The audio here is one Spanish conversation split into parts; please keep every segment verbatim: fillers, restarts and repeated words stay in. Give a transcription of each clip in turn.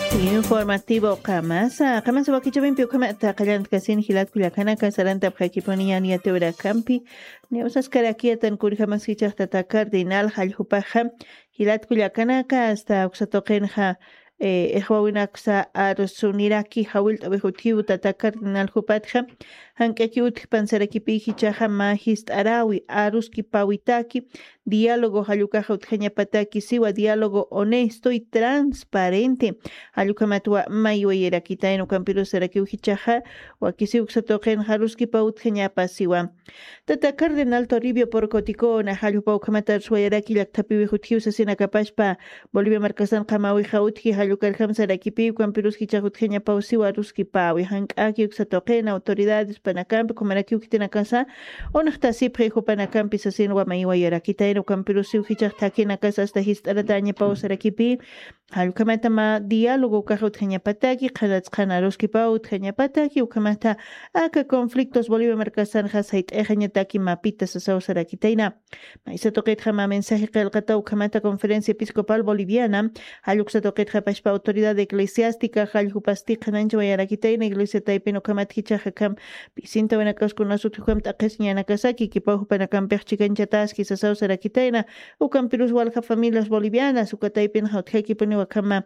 Informativo Kamasa, Kamasa Wakichobin Piukamata, Kalant Kasin, Hilat Kulakana, Kasaranta Prakiponian Yatura Campi, Neusas Karakiatan Kurhamasicha Tata Cardinal, Haljupaja, Hilat Kulakanaka, hasta Uxatokenja, Ehwawinaxa, Arsuniraki, Hawilt Abehutiu, Tata Cardinal Jupatja, Hankakiut, Pansarakipi, Hichaja, Mahist Arawi, Aruski Pawitaki, diálogo Halukaja Utjenia Pataki, Siwa, diálogo honesto y transparente. Halukamatua Mayo Yerakita en Ucampiro Seraki Uhichaja, o aquí si Uxatoken Haruski Pautjenia Pasiwa. Tata Cardenal Toribio por Coticona, Halupa Ucamatar Suayaraki, Lactapi Hutius, Asina Capaspa, Bolivia Marcasan Kamawi Hautki, Halukal Hamsarakipi, Ucampirus Hichahutjenia Pausiwa, Ruski Pawi, Hank Aki Uxatoken, autoridades Panacamp, Comaraki Ukitina Casa, Onachtasi Prejo Panacampi, Sasin Wamayo Yerakita en Ucampirus Uhichahtakina Casa, hasta Histarataña Pausarakipi, Halukamatama diálogo Kahutjenia Pataki, Kalatzkana Ruski Pautjenia Pataki, Ukamata Aka conflictos Bolivia Marcasan Hasait Ejeñataki Mapita Sasausaraquitaina. Maisa Toquetjama mensaje Calcata Ukamata Conferencia Episcopal Boliviana, Haluxa Toquetja Pashpa Autoridad Eclesiástica, Haljupastik Hanancho Yaraquitaina, Iglesia Taipino Kamatkicha Hakam, Picinta Venacas con Asutuham Takesnia Nakasaki, Kipahu Panacam Perchicanchataski Sasausaraquitaina, Ucampirus Walja Familias Bolivianas, Ucataipin Hautheki Wakama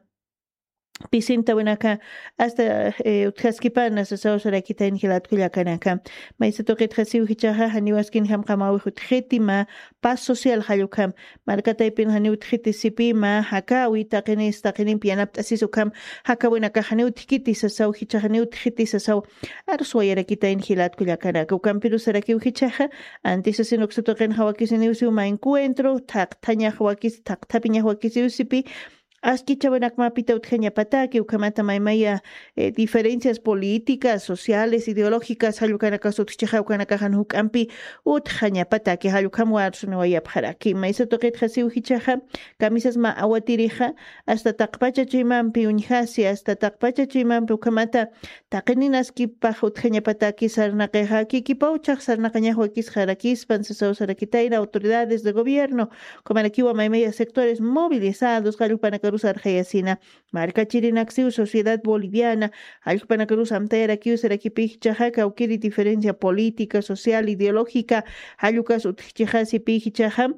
Pisinta Winaka hasta Utkaskipana Sasausaraquita en Hilat Kuyakanaka. Maisato Ketrasiu Hichaha, Haniwaskin Hamkamawi Hutretima, Paz Social Halukam, Markataipin Haniut Hitisipima, Hakawi, Takenis, Takenim Pianapt Asisukam, Hakawinaka Haniut Hikiti Sasau, Hichahaniut Hitisasau, Arswayarakita en Hilat Kuyakanaka, Ukampiru Sarakiu Hichaha, antes Sinoxotoken Hawakisiniusuma encuentro, Tak Tanya Hawakis, Tak Tapinya Hawakisiusipi. Aski chabanak mapita utgenia pataki ukamata maimaya eh, diferencias políticas, sociales, ideológicas, halukanaka sotchicha ukanakahan hukampi utgenia pataki halukamwar sunawaya pharaki maisa toket khasi uhichaha camisas ma awatirija hasta takpacha chimampi unhasi hasta takpacha chimampi ukamata taqininaski pa utgenia pataki sarnaqeha kikipauchaq sarnaqaña huakis jarakis pansasau sarakitaina autoridades de gobierno komanakiwa maimaya sectores movilizados halukanaka Argeyasina, Marca Chirinaxiu, Sociedad Boliviana, Alpanacarus Amtera, Kiuserakipi, Chajaca, Ukiri, diferencia política, social, ideológica, Halucas, Utchihasi, Pichaham.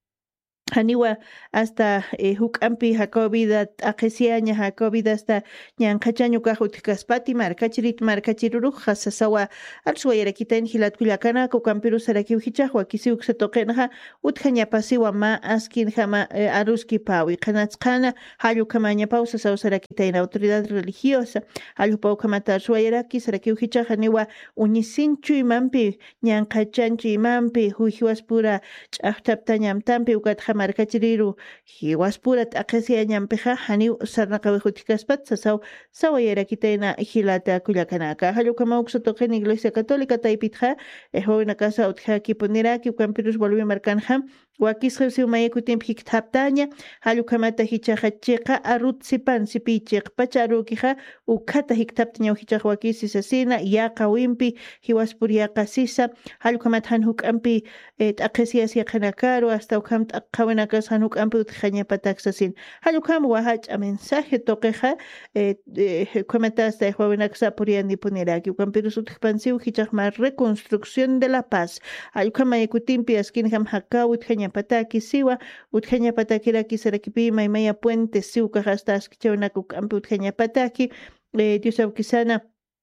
Haniwa hasta eh, Hukampi, Jacobida, Akesiaña, Jacobida, hasta Ñancachaño, Cajuticas,pati, Marcachirit, Marcachiruruja, Sasawa, Arsuayaraquita en Hilatculacana, Cocampiru, Sarakiu, Hichahua, Kisiuk, Setokenja, Utjaña Pasiwa, Ma, Askin, Jama, eh, Aruski Paui, Kanatzkana, Hayukamaña Pausa, Sausaraquita en autoridad religiosa, Hayupau Kamata, Suayaraki, Sarakiu, Hichahaniwa, Unisinchu y Mampi, Ñancachanchu y Mampi, Huihuaspura, Chahtaptañam Tampi, Ukatjama. Marcachiriru hiwaspurat aqesia ñampiqa haniw sarnaqawijutikaspat sasaw sawayarakitaina hilata kullakanaka hallukama uqsatoqen Iglesia Católica taipitqa ehowina casa utjaki puniraki ukampirus Bolivia markanqa wakisqewsi umayekutimpi hiktaptaña hallukamata hichajachiqa arutsipan sipichiq pacharukiqa ukata hiktaptaña hichaq wakisi sasina yaqa wimpi hiwaspur yaqa sisa hallukamata hanhukampi t'aqesias yaqanakaru hasta ukam t'aqawinakas hanhukampi utjañapataksasin hallukam wahacha mensaje toqeqa kumata hasta ehwawinakas apuriani puniraki ukampirus utjpansiw hichaq ma reconstrucción de la paz hallukama ekutimpi askinham hakaw utjaña pataki siwa utjaña patakiraki sarakipi maymaya puente siwka hasta askichawnak ukampi utjaña pataki Dios aukisana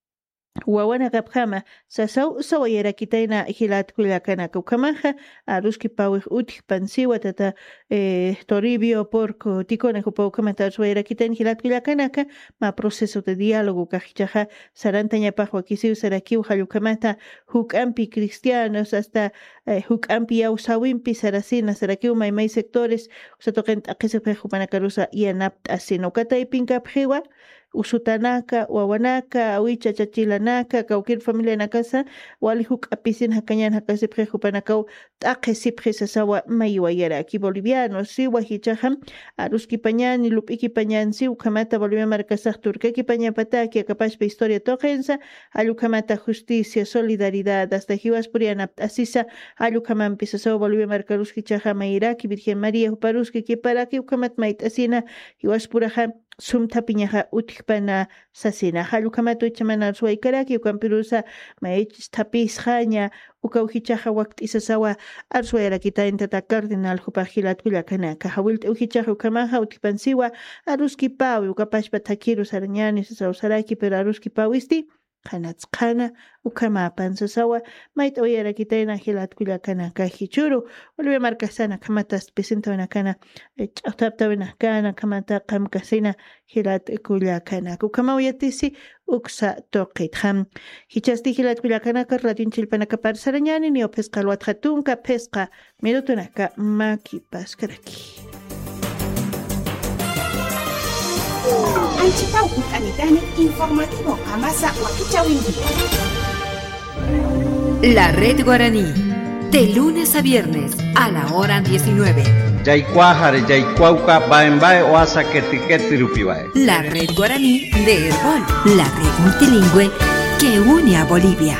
Wawana kapkama sasaw sawayarakitaina hilat kullakanaka ukamaja aruski pawih utik pansiwa tata eh, Toribio porco tikona kupau kamata sawayarakitaina hilat kullakanaka ma proceso de diálogo kajichaja sarantañapaj wakisiw sarakiw hallukamata hukampi cristianos hasta eh, hukampi yausawimpi sarasina sarakiw maymay sectores usatoqen t'aqisipej hupanakarusa yanapt asino kataypin kapjiwa usutanaka, wawanaka, awicha chachilanaka, kaukir familia nakasa, wali huk apisin hakañan hakasipje hupanakaw, t'aqe sipje sasawa mayuayara. Aquí boliviano, siwa hichaham, aruski pañani, lupiki pañan, siw kamata Bolivia markasaj turkeki paña pataki, akapashpa historia tojensa, alukamata justicia, solidaridad, hasta hiwaspurian asisa, alukamampi sasawa Bolivia markaruski chahama iraki, Virgen María, huparuski kiparaki, ukamat mait asina, hiwaspuraham, sumta piñaja utikpana sasina halukamato ichamana suaykaraki ukampirusa maich tapisjaña ukauhichaja wakt isasawa arsuayrakita intata cardinal hupajilat kullakana kahawilta uhichaja ukamaja utikpansiwa aruskipawi ukapashpa takiru sarañani sasausaraki pero aruskipawisti qanatsqana ukamapan sasawa mait oyarakitayna hilat kullakana kahichuru Olivia Marcasana kamatas pisintawna kana ch'aqtaptawna kana kamata qamkasina hilat kullakana ukamawiyatisi uksa toqit ham hichasti hilat kullakana radin chilpanaka parsarañani ni opesqa alwat hatunka pesqa minutunaka makipaskaraki Anchitau Utanitani informativo Amasa Wakichawindi. La Red Guaraní, de lunes a viernes a la hora diecinueve. Yaycuajare, Yaycuauca, Baembae, Oasa, Ketiketi, Rupibae. La Red Guaraní de Herbol, la red multilingüe que une a Bolivia.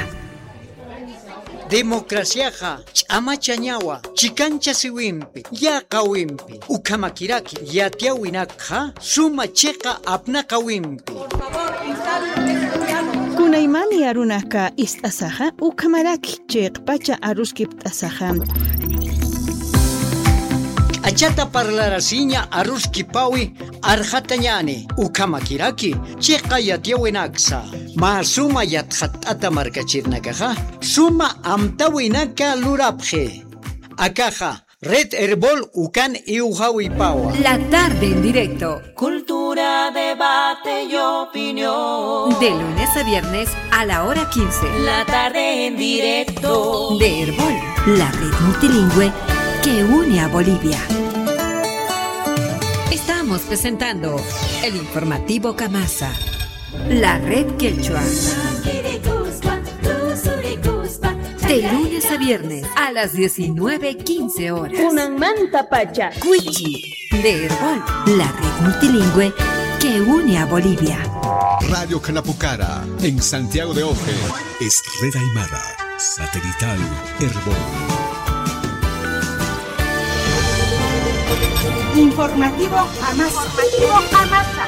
Democraciaja, ch'amachañawa, chikancha siwimpi, yaqawimpi, ukamakiraki, yatiawinakja, suma cheqa apnaqawimpi. Kunaymani arunaka istasaja, ukamaraki cheq pacha aruskiptasaja. Achata parlarasiña aruskipawi arjatañani, ukamakiraki, cheqa yatiawinaksa. Ma suma yatjatata markachirnakaja, suma amtawinaka lurapje. Akaja, Red Herbol ukan iujawipawa. La tarde en directo. Cultura, debate y opinión. De lunes a viernes a la hora quince. La tarde en directo. De Herbol, la red multilingüe que une a Bolivia. Estamos presentando el informativo Camasa. La red quechua. De lunes a viernes a las diecinueve quince horas. Unan manta pacha. Cuichi. De Herbol, la red multilingüe que une a Bolivia. Radio Canapucara, en Santiago de Oje, es Red Aymara, satelital Herbol. Informativo Amasa. Informativo Amasa.